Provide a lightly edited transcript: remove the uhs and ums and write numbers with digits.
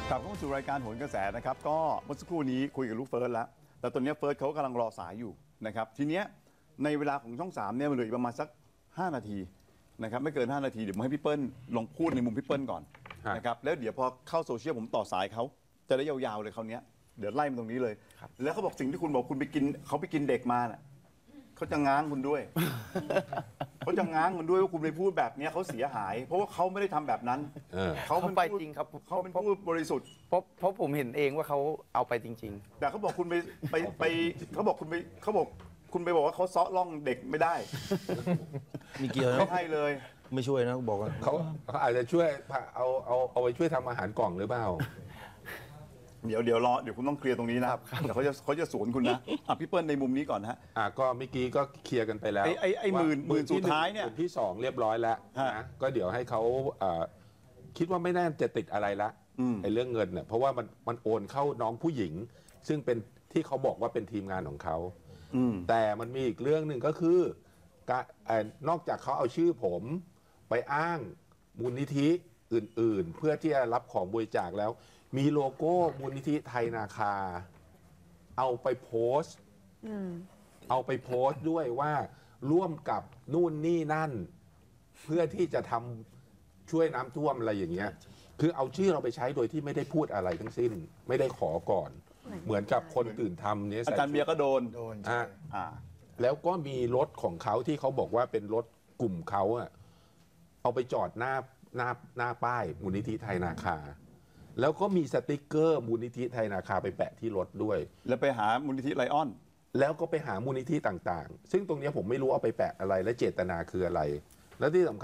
กลับเข้าสู่รายการโหนกระแสนะครับก็เมื่อสักครู่นี้คุยกับลูกเฟิร์สแล้วแต่ตอนนี้เฟิร์สเขากำลังรอสายอยู่นะครับทีเนี้ยในเวลาของช่อง3เนี่ยมันเหลืออีกประมาณสัก5นาทีนะครับไม่เกิน5นาทีเดี๋ยวผมให้พี่เปิ้ลลองพูดในมุมพี่เปิ้ลก่อนนะครับแล้วเดี๋ยวพอเข้าโซเชียลผมต่อสายเขาจะได้ยาวๆเลยคราวนี้เดี๋ยวไล่มาตรงนี้เลยแล้วเขาบอกสิ่งที่คุณบอกคุณไปกินเขาไปกินเด็กมาน่ะเขาจะง้างคุณด้วย เขาจะง้างคุณด้วยว่าคุณไปพูดแบบนี้เขาเสียหายเพราะว่าเขาไม่ได้ทำแบบนั้นเขาไปจริงครับเขาเป็นผู้บริสุทธิ์เพราะผมเห็นเองว่าเขาเอาไปจริงๆแต่เขาบอกคุณไปเขาบอกคุณไปบอกว่าเขาเซาะล่องเด็กไม่ได้มีเกี่ยวนะไม่ให้เลยไม่ช่วยนะบอกว่าเขาอาจจะช่วยเอาไปช่วยทำอาหารกล่องหรือเปล่าเดี๋ยวรอเดี๋ยวคุณต้องเคลียร์ตรงนี้นะครับเดี๋ยวเขาจะสวนคุณนะพี่เปิ้ลในมุมนี้ก่อนฮะก็เมื่อกี้ก็เคลียร์กันไปแล้วไอ้หมื่นสุดท้ายเนี่ยที่2เรียบร้อยแล้วนะก็เดี๋ยวให้เขาคิดว่าไม่น่าจะติดอะไรละไอ้เรื่องเงินเนี่ยเพราะว่ามันโอนเข้าน้องผู้หญิงซึ่งเป็นที่เขาบอกว่าเป็นทีมงานของเขาแต่มันมีอีกเรื่องหนึ่งก็คือนอกจากเขาเอาชื่อผมไปอ้างมูลนิธิอื่นๆเพื่อที่จะรับของบริจาคแล้วมีโลโก้มูลนิธิไทยนาคาเอาไปโพสต์ด้วยว่าร่วมกับนู่นนี่นั่นเพื่อที่จะทำช่วยน้ำท่วมอะไรอย่างเงี้ยคือเอาชื่อเราไปใช้โดยที่ไม่ได้พูดอะไรทั้งสิ้นไม่ได้ขอก่อนเหมือนกับคนตื่นทำเนี่ยอาจารย์เบียร์ก็โดนแล้วก็มีรถของเขาที่เขาบอกว่าเป็นรถกลุ่มเขาเอาไปจอดหน้าป้ายมูลนิธิไทยนาคาแล้วก็มีสติกเกอร์มูลนิธิไทยนาคาไปแปะที่รถด้วยแล้วไปหามูลนิธิไลออนแล้วก็ไปหามูลนิธิต่างๆซึ่งตรงนี้ผมไม่รู้เอาไปแปะอะไรและเจตนาคืออะไรและที่สำคัญ